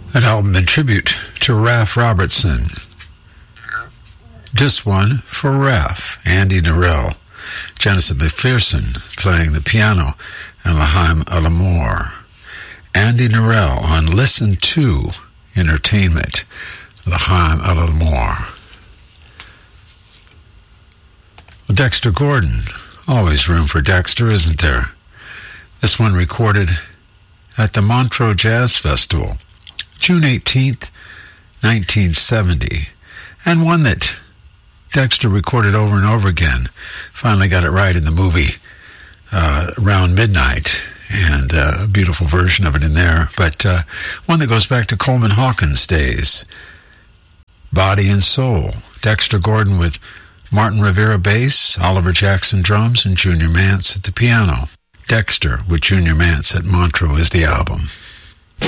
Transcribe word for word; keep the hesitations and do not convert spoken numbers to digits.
An album in tribute to Ralph Robertson. This one for Ralph, Andy Narell, Genesis McPherson playing the piano, and L'Chaim Alamore. Andy Narell on Listen to Entertainment, L'Chaim Alamore. Dexter Gordon, always room for Dexter, isn't there? This one recorded at the Montreux Jazz Festival, June eighteenth, nineteen seventy, and one that Dexter recorded over and over again. Finally got it right in the movie uh, around midnight, and uh, a beautiful version of it in there. But uh, one that goes back to Coleman Hawkins' days. Body and Soul. Dexter Gordon with Martin Rivera bass, Oliver Jackson drums, and Junior Mance at the piano. Dexter with Junior Mance at Montreux is the album.